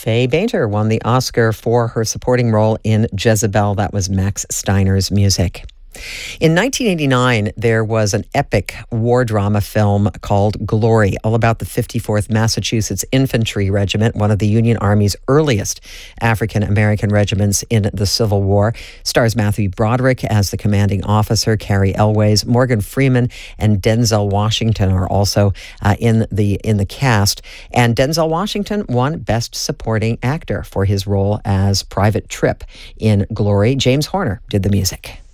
Faye Bainter won the Oscar for her supporting role in Jezebel. That was Max Steiner's music. In 1989, there was an epic war drama film called Glory, all about the 54th Massachusetts Infantry Regiment, one of the Union Army's earliest African-American regiments in the Civil War. Stars Matthew Broderick as the commanding officer, Carrie Elways, Morgan Freeman, and Denzel Washington are also in the cast. And Denzel Washington won Best Supporting Actor for his role as Private Tripp in Glory. James Horner did the music.